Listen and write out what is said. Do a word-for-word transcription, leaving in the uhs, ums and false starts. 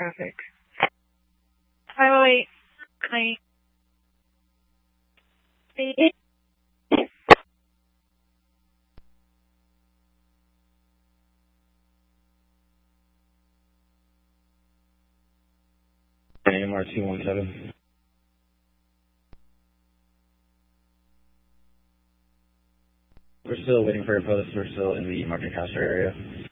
traffic. five oh eight. Hi. A M R two one seven. We're still waiting for a post. We're still in the Market Castro area.